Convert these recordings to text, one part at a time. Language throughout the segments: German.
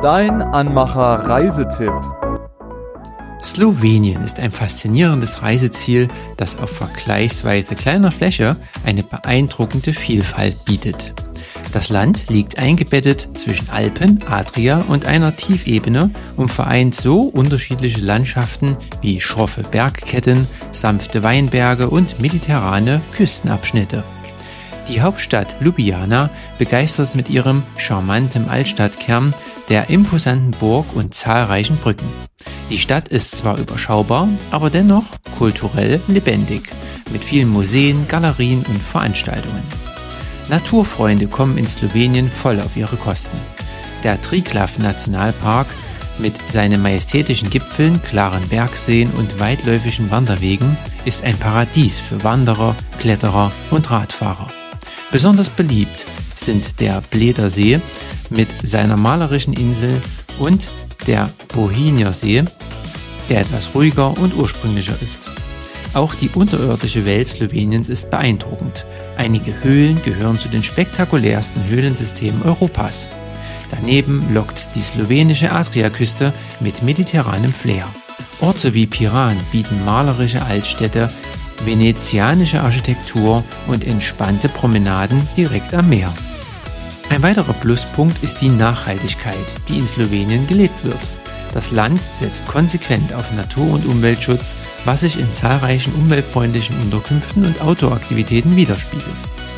Dein Anmacher-Reisetipp. Slowenien ist ein faszinierendes Reiseziel, das auf vergleichsweise kleiner Fläche eine beeindruckende Vielfalt bietet. Das Land liegt eingebettet zwischen Alpen, Adria und einer Tiefebene und vereint so unterschiedliche Landschaften wie schroffe Bergketten, sanfte Weinberge und mediterrane Küstenabschnitte. Die Hauptstadt Ljubljana begeistert mit ihrem charmanten Altstadtkern, der imposanten Burg und zahlreichen Brücken. Die Stadt ist zwar überschaubar, aber dennoch kulturell lebendig, mit vielen Museen, Galerien und Veranstaltungen. Naturfreunde kommen in Slowenien voll auf ihre Kosten. Der Triglav-Nationalpark mit seinen majestätischen Gipfeln, klaren Bergseen und weitläufigen Wanderwegen ist ein Paradies für Wanderer, Kletterer und Radfahrer. Besonders beliebt sind der Bledersee mit seiner malerischen Insel und der Bohinjersee, der etwas ruhiger und ursprünglicher ist. Auch die unterirdische Welt Sloweniens ist beeindruckend. Einige Höhlen gehören zu den spektakulärsten Höhlensystemen Europas. Daneben lockt die slowenische Adriaküste mit mediterranem Flair. Orte wie Piran bieten malerische Altstädte, venezianische Architektur und entspannte Promenaden direkt am Meer. Ein weiterer Pluspunkt ist die Nachhaltigkeit, die in Slowenien gelebt wird. Das Land setzt konsequent auf Natur- und Umweltschutz, was sich in zahlreichen umweltfreundlichen Unterkünften und Outdoor-Aktivitäten widerspiegelt.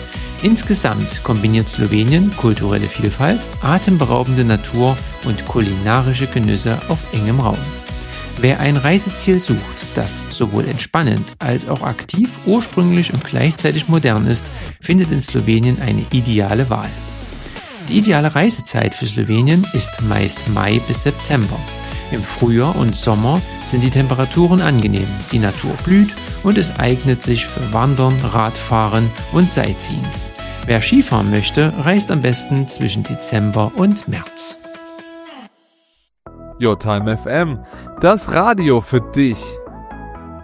Insgesamt kombiniert Slowenien kulturelle Vielfalt, atemberaubende Natur und kulinarische Genüsse auf engem Raum. Wer ein Reiseziel sucht, das sowohl entspannend als auch aktiv, ursprünglich und gleichzeitig modern ist, findet in Slowenien eine ideale Wahl. Die ideale Reisezeit für Slowenien ist meist Mai bis September. Im Frühjahr und Sommer sind die Temperaturen angenehm, die Natur blüht und es eignet sich für Wandern, Radfahren und Sightseeing. Wer Skifahren möchte, reist am besten zwischen Dezember und März. Your Time FM, das Radio für dich.